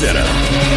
Center.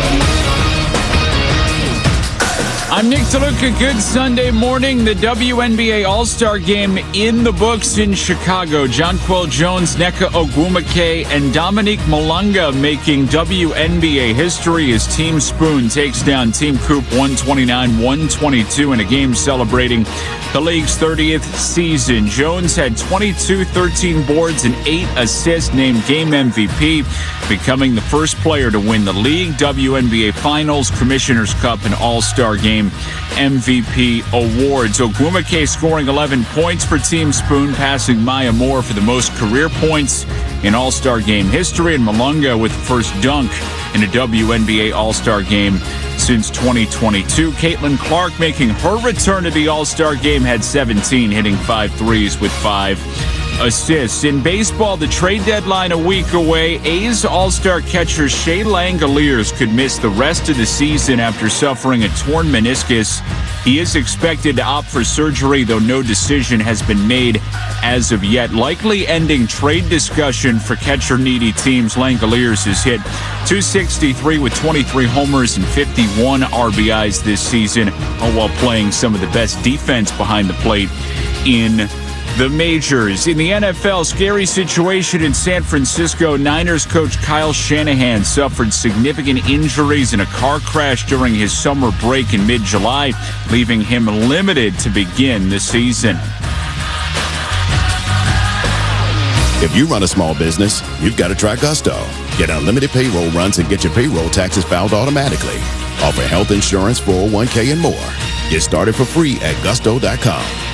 I'm Nick DeLuca. Good Sunday morning. The WNBA All-Star Game in the books in Chicago. Jonquel Jones, Nneka Ogwumike, and Dominique Malunga making WNBA history as Team Spoon takes down Team Coop 129-122 in a game celebrating the league's 30th season. Jones had 22, 13 boards, and 8 assists, named Game MVP, becoming the first player to win the league, WNBA Finals, Commissioner's Cup, and All-Star Game MVP awards. Ogwumike scoring 11 points for Team Spoon, passing Maya Moore for the most career points in All-Star Game history, and Malunga with the first dunk in a WNBA All-Star Game since 2022. Caitlin Clark making her return to the All-Star Game, had 17, hitting 5 threes with 5 assists. In baseball, the trade deadline a week away. A's All-Star catcher Shea Langoliers could miss the rest of the season after suffering a torn meniscus. He is expected to opt for surgery, though no decision has been made as of yet. Likely ending trade discussion for catcher-needy teams. Langoliers has hit .263 with 23 homers and 51 RBIs this season, all while playing some of the best defense behind the plate in the majors. In the NFL, scary situation in San Francisco. Niners coach Kyle Shanahan suffered significant injuries in a car crash during his summer break in mid-July, leaving him limited to begin the season. If you run a small business, you've got to try Gusto. Get unlimited payroll runs and get your payroll taxes filed automatically. Offer health insurance, 401k, and more. Get started for free at gusto.com.